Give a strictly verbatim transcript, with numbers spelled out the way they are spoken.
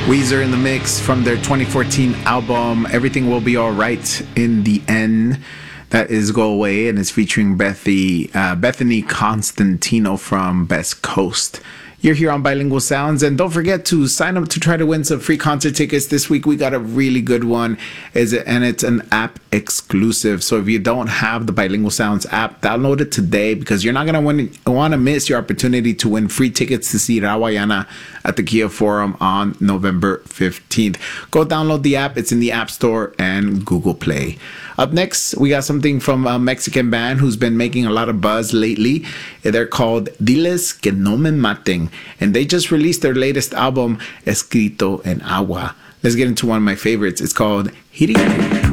Weezer in the mix from their twenty fourteen album Everything Will Be Alright in the End. That is Go Away, and it's featuring Bethy, uh, Bethany Constantino from Best Coast. You're here on Bilingual Sounds, and don't forget to sign up to try to win some free concert tickets. This week we got a really good one, is it, and it's an app exclusive. So if you don't have the Bilingual Sounds app, download it today, because you're not going to want to miss your opportunity to win free tickets to see Rawayana at the Kia Forum on November fifteenth. Go download the app. It's in the App Store and Google Play. Up next, we got something from a Mexican band who's been making a lot of buzz lately. They're called Diles Que No Me Maten, and they just released their latest album, Escrito en Agua. Let's get into one of my favorites. It's called Hiri.